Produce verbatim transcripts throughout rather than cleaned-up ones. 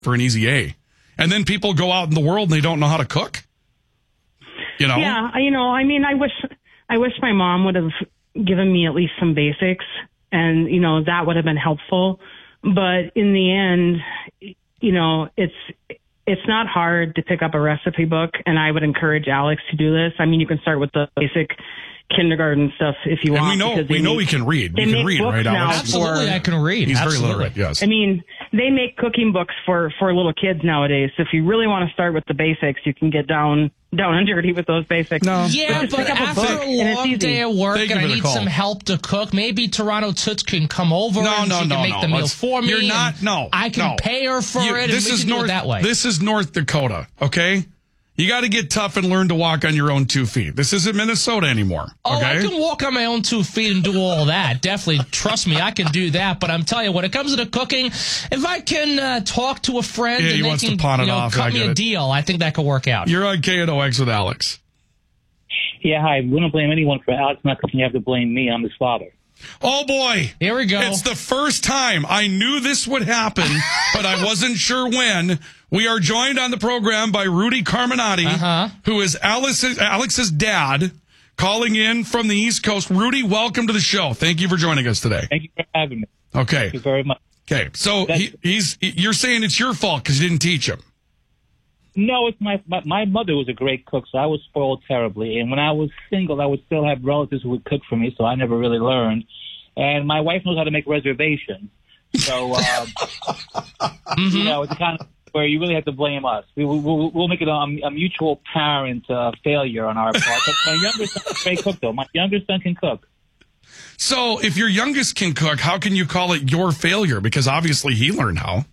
for an easy A. And then people go out in the world and they don't know how to cook. You know? Yeah, you know, I mean, I wish, I wish my mom would have given me at least some basics, and, you know, that would have been helpful. But in the end, you know, it's, it's not hard to pick up a recipe book, and I would encourage Alex to do this. I mean, you can start with the basic kindergarten stuff if you and want. we know we know make, he can read. We can read, right, Alex? Absolutely, I can read. He's Absolutely. very literate, yes. I mean, they make cooking books for, for little kids nowadays. So if you really want to start with the basics, you can get down down and dirty with those basics. No. Yeah, but, but after book, a long day at work Thank and I you for the need call. some help to cook, maybe Toronto Toots can come over No, and no, she no, can make no. the meal Let's- for me. You're and not, no. I can no. pay her for You- it, and this we is can do North, it that way. This is North Dakota, okay? You got to get tough and learn to walk on your own two feet. This isn't Minnesota anymore, Oh, okay? I can walk on my own two feet and do all that. Definitely, trust me, I can do that. But I'm telling you, when it comes to the cooking, if I can uh, talk to a friend Yeah, and he they wants to can pawn it you know, off, I cut me get a it. deal, I think that could work out. You're on K N O X with Alex. Yeah, hi. We don't blame anyone for Alex not cooking. You have to blame me. I'm his father. Oh, boy. Here we go. It's the first time I knew this would happen, but I wasn't sure when. We are joined on the program by Rudy Carminati, Uh-huh. who is Alex's, Alex's dad, calling in from the East Coast. Rudy, welcome to the show. Thank you for joining us today. Thank you for having me. Okay. Thank you very much. Okay. So he, he's you're saying it's your fault because you didn't teach him. No, it's my, my my mother was a great cook, so I was spoiled terribly. And when I was single, I would still have relatives who would cook for me, so I never really learned. And my wife knows how to make reservations, so um, Mm-hmm. you know, it's the kind of where you really have to blame us. We, we, we'll, we'll make it a, a mutual parent uh, failure on our part. But my younger son is a great cook, though. My younger son can cook. So if your youngest can cook, how can you call it your failure? Because obviously he learned how.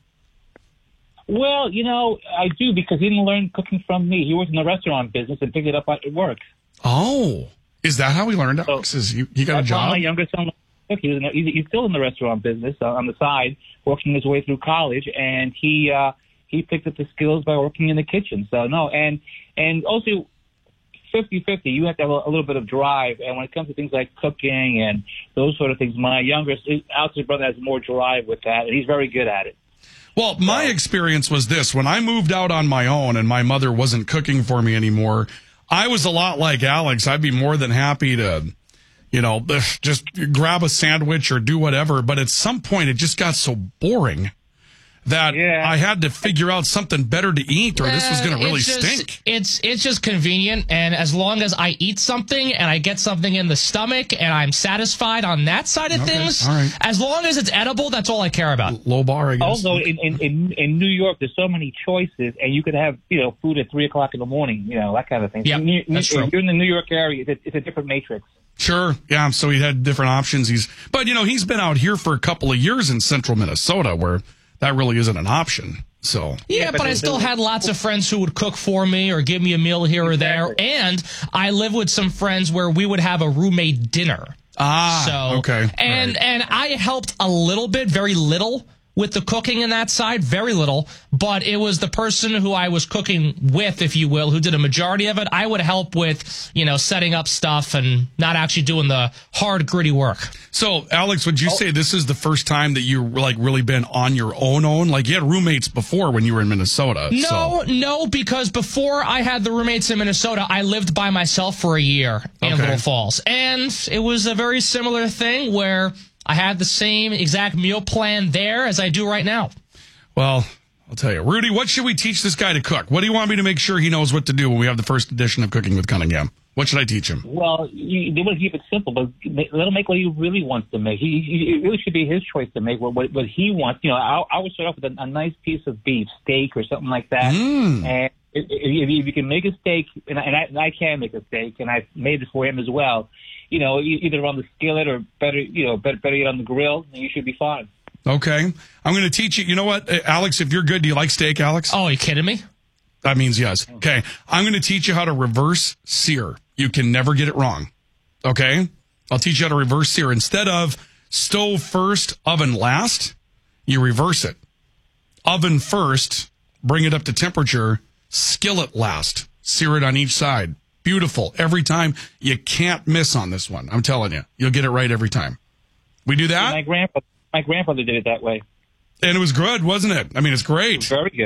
Well, you know, I do because he didn't learn cooking from me. He was in the restaurant business and picked it up at work. Oh, is that how he learned, Alex? Is he, he got a That's how job? my younger son learned to cook. He was in, he's, he's still in the restaurant business uh, on the side, working his way through college, and he uh, he picked up the skills by working in the kitchen. So no, and and also fifty-fifty, you have to have a, a little bit of drive. And when it comes to things like cooking and those sort of things, my youngest, Alex's brother, has more drive with that, and he's very good at it. Well, my experience was this. When I moved out on my own and my mother wasn't cooking for me anymore, I was a lot like Alex. I'd be more than happy to, you know, just grab a sandwich or do whatever. But at some point, it just got so boring that Yeah. I had to figure out something better to eat or this was going to Uh, really it's just, stink. It's it's just convenient, and as long as I eat something and I get something in the stomach and I'm satisfied on that side of Okay, things, all right. as long as it's edible, that's all I care about. Low bar, I guess. Also, in, in, in, in New York, there's so many choices, and you could have, you know, food at three o'clock in the morning, you know, that kind of thing. Yeah, New- that's New- true. If you're in the New York area, it's a, it's a different matrix. Sure. Yeah. So he had different options. He's, but you know, he's been out here for a couple of years in central Minnesota where that really isn't an option. So Yeah, Yeah, but, but I the- still the- had lots of friends who would cook for me or give me a meal here or there. Exactly. And I live with some friends where we would have a roommate dinner. ah, So okay. And Right. and I helped a little bit, very little, with the cooking in that side, very little. But it was the person who I was cooking with, if you will, who did a majority of it. I would help with, you know, setting up stuff and not actually doing the hard, gritty work. So, Alex, would you say this is the first time that you like really been on your own own? Like you had roommates before when you were in Minnesota. No, so. no, because before I had the roommates in Minnesota, I lived by myself for a year in Okay. Little Falls. And it was a very similar thing where I had the same exact meal plan there as I do right now. Well, I'll tell you, Rudy, what should we teach this guy to cook? What do you want me to make sure he knows what to do when we have the first edition of Cooking with Cunningham? What should I teach him? Well, you, they want to keep it simple, but ma- let him make what he really wants to make. He, he, it really should be his choice to make what, what, what he wants. You know, I, I would start off with a, a nice piece of beef, steak or something like that. Mm. And if, if, if you can make a steak, and I, and, I, and I can make a steak, and I've made it for him as well, you know, e- either on the skillet or better, you know, better, better yet on the grill, and you should be fine. Okay. I'm going to teach you. You know what, Uh, Alex, if you're good, do you like steak, Alex? Oh, are you kidding me? That means yes. Okay. I'm going to teach you how to reverse sear. You can never get it wrong. Okay. I'll teach you how to reverse sear. Instead of stove first, oven last, you reverse it. Oven first, bring it up to temperature, skillet last, sear it on each side. Beautiful. Every time. You can't miss on this one. I'm telling you. You'll get it right every time. We do that? My grandfather, my grandfather did it that way. And it was good, wasn't it? I mean, it's great. Very good.